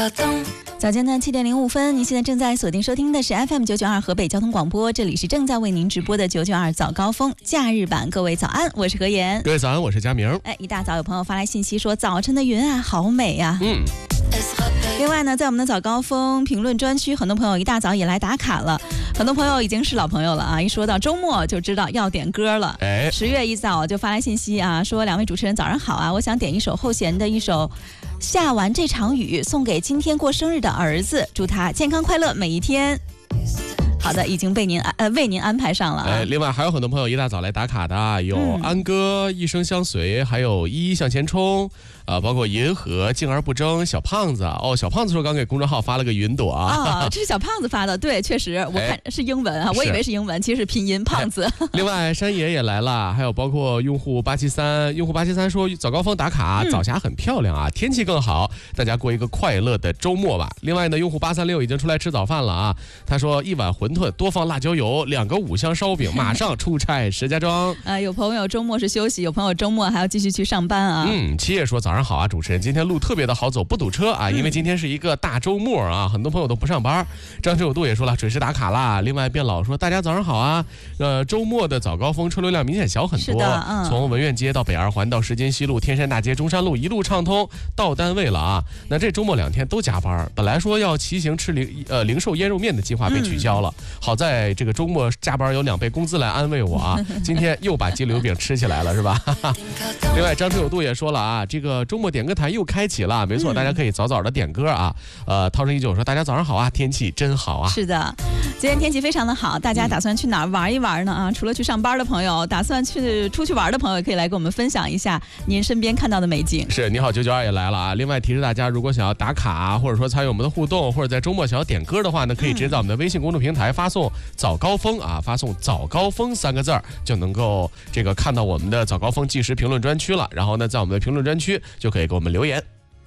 早间的7:05，您现在正在锁定收听的是 FM992河北交通广播，这里是正在为您直播的992早高峰假日版。各位早安，我是何妍。 各位早安，我是佳明。 一大早有朋友发来信息说，早晨的云啊，好美啊。另外呢，在我们的早高峰评论专区，很多朋友一大早也来打卡了。很多朋友已经是老朋友了啊，一说到周末就知道要点歌了。10月一早就发来信息啊，说两位主持人早上好啊，我想点一首后弦的一首下完这场雨，送给今天过生日的儿子，祝他健康快乐每一天。好的，已经被您为您安排上了。 另外还有很多朋友一大早来打卡的，有安哥、一生相随，还有一一向前冲，包括银河、静而不争、小胖子。小胖子说刚给公众号发了个云朵啊。 这是小胖子发的，对，确实我看是英文啊，我以为是英文，其实是拼音胖子。 另外山爷也来了，还有包括用户873，用户873说早高峰打卡，早霞很漂亮啊，天气更好，大家过一个快乐的周末吧。另外呢，用户836已经出来吃早饭了啊，他说一碗馄饨多放辣椒油，2个5香烧饼，马上出差石家庄。 有朋友周末是休息，有朋友周末还要继续去上班啊。 七叶说早上好啊，主持人，今天路特别的好走，不堵车啊，因为今天是一个大周末啊，很多朋友都不上班。张志有度也说了准时打卡啦。另外变老说大家早上好啊，周末的早高峰车流量明显小很多，从文苑街到北二环到石金西路、天山大街、中山路一路畅通到单位了啊。那这周末2天都加班，本来说要骑行吃零售腌肉面的计划被取消了，好在这个周末加班有2倍工资来安慰我啊，今天又把鸡柳饼吃起来了是吧？另外张志有度也说了啊，这个周末点歌台又开启了，没错，大家可以早早的点歌啊。涛声依旧说大家早上好啊，天气真好啊。 是的，今天天气非常的好，大家打算去哪儿玩一玩呢啊？除了去上班的朋友，打算出去玩的朋友也可以来跟我们分享一下您身边看到的美景。 是，你好992也来了啊。另外提示大家，如果想要打卡或者说参与我们的互动，或者在周末想要点歌的话呢，可以直接在我们的微信公众平台发送早高峰啊，发送早高峰3个字就能够看到我们的早高峰即时评论专区了。然后呢，在我们的评论专区就可以给我们留言。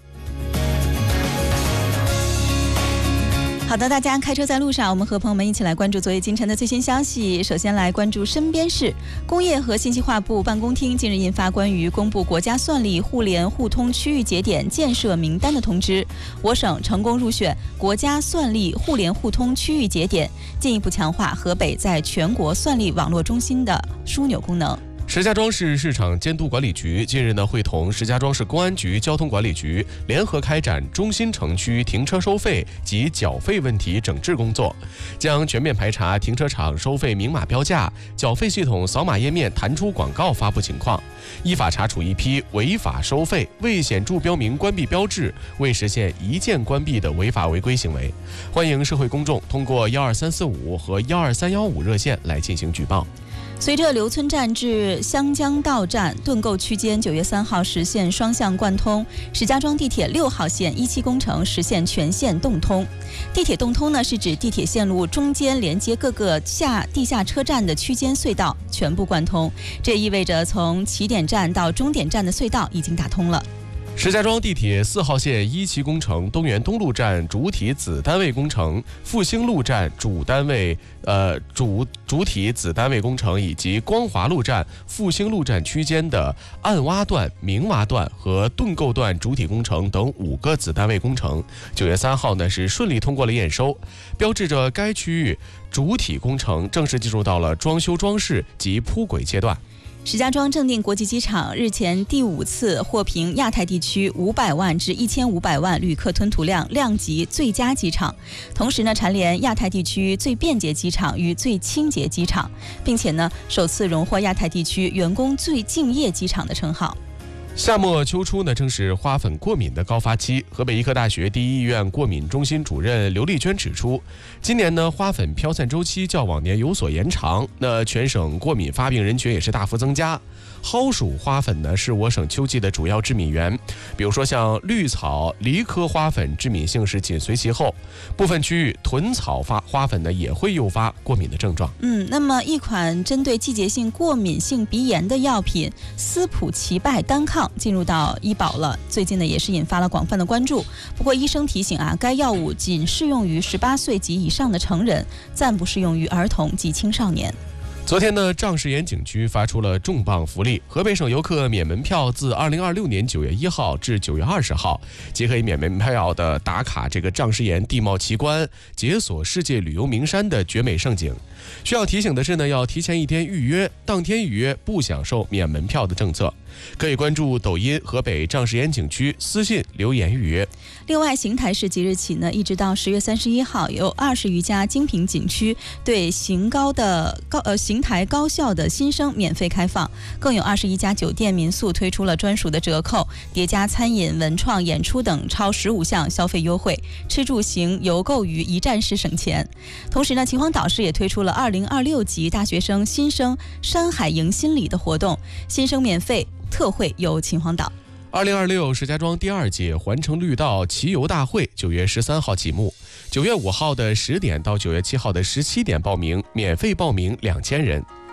好的，大家开车在路上，我们和朋友们一起来关注昨夜今晨的最新消息。首先来关注身边事，工业和信息化部办公厅近日印发关于公布国家算力互联互通区域节点建设名单的通知，我省成功入选国家算力互联互通区域节点，进一步强化河北在全国算力网络中心的枢纽功能。 石家庄市市场监督管理局近日呢，会同石家庄市公安局交通管理局联合开展中心城区停车收费及缴费问题整治工作，将全面排查停车场收费明码标价、缴费系统扫码页面弹出广告发布情况，依法查处一批违法收费、未显著标明关闭标志、未实现一键关闭的违法违规行为。欢迎社会公众通过12345和12315热线来进行举报。 随着刘村站至湘江道站盾构区间9月3号实现双向贯通，石家庄地铁6号线1期工程实现全线动通。地铁动通呢，是指地铁线路中间连接各个地下车站的区间隧道全部贯通，这意味着从起点站到终点站的隧道已经打通了。 石家庄地铁4号线1期工程东园东路站主体子单位工程、复兴路站主体子单位工程以及光华路站、复兴路站区间的暗挖段、明挖段和盾构段主体工程等5个子单位工程，9月3号呢是顺利通过了验收，标志着该区域主体工程正式进入到了装修装饰及铺轨阶段。 石家庄正定国际机场日前第5次获评亚太地区500万至1500万旅客吞吐量量级最佳机场，同时呢蝉联亚太地区最便捷机场与最清洁机场，并且呢首次荣获亚太地区员工最敬业机场的称号。 夏末秋初呢，正是花粉过敏的高发期。河北医科大学第一医院过敏中心主任刘丽娟指出，今年呢花粉飘散周期较往年有所延长，那全省过敏发病人群也是大幅增加。蒿属花粉呢是我省秋季的主要致敏源，比如说像绿草、梨科花粉致敏性是紧随其后，部分区域豚草花粉呢也会诱发过敏的症状。 那么一款针对季节性过敏性鼻炎的药品斯普齐拜单抗进入到医保了，最近呢也是引发了广泛的关注。不过医生提醒啊，该药物仅适用于18岁及以上的成人，暂不适用于儿童及青少年。 昨天呢，丈士岩景区发出了重磅福利，河北省游客免门票自2026年9月1号至9月20号，即可以免门票的打卡这个丈士岩地貌奇观，解锁世界旅游名山的绝美胜景。需要提醒的是呢，要提前1天预约，当天预约不享受免门票的政策。可以关注抖音河北丈士岩景区，私信留言预约。 另外，邢台市即日起呢，一直到10月31号，有20余家精品景区对邢台高校的新生免费开放，更有21家酒店民宿推出了专属的折扣，叠加餐饮、文创、演出等超15项消费优惠，吃住行游购娱一站式省钱。同时呢，秦皇岛市也推出了2026级大学生新生山海迎新礼的活动，新生免费特惠游秦皇岛。 2026石家庄第2届环城绿道骑游大会9月13号启幕，9月5号的10点到9月7号的17点报名，免费报名2000人。